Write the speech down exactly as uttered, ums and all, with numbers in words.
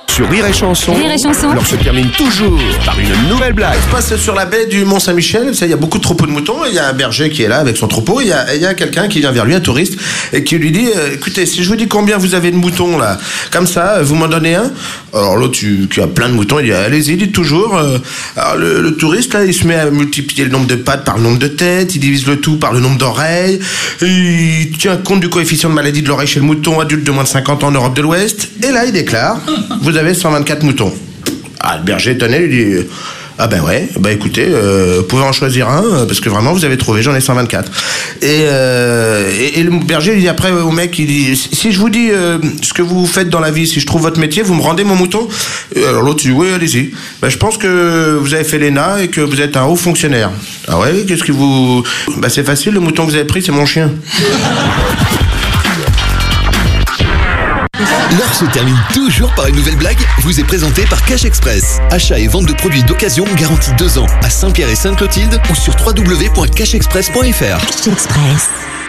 Sur Rire et Chanson, Rire et Chanson. l'on se termine toujours par une nouvelle blague. Je passe sur la baie du Mont-Saint-Michel, vous savez, il y a beaucoup de troupeaux de moutons, il y a un berger qui est là avec son troupeau, il y a, il y a quelqu'un qui vient vers lui, un touriste, et qui lui dit euh, écoutez, si je vous dis combien vous avez de moutons là, comme ça, vous m'en donnez un. Alors l'autre qui, qui a plein de moutons, il dit allez-y, dites toujours. Euh, alors le, le touriste là, il se met à multiplier le nombre de pattes par le nombre de têtes, il divise le tout par le nombre d'oreilles, il tient compte du coefficient de maladie de l'oreille chez le mouton adulte de moins de cinquante ans en Europe de l'Ouest, et là il déclare vous avez cent vingt-quatre moutons. Ah, le berger étonné lui dit ah ben ouais, bah écoutez, euh, vous pouvez en choisir un, parce que vraiment vous avez trouvé, j'en ai cent vingt-quatre. Et, euh, et, et le berger il dit après au mec, il dit si je vous dis euh, ce que vous faites dans la vie, si je trouve votre métier, vous me rendez mon mouton? Et alors l'autre dit oui, allez-y. Bah, je pense que vous avez fait l'E N A et que vous êtes un haut fonctionnaire. Ah ouais, qu'est-ce que vous... Bah c'est facile, le mouton que vous avez pris, c'est mon chien. L'heure se termine toujours par une nouvelle blague, vous est présentée par Cash Express. Achat et vente de produits d'occasion garantis deux ans à Saint-Pierre et Sainte-Clotilde ou sur w w w point cash express point f r. Cash Express.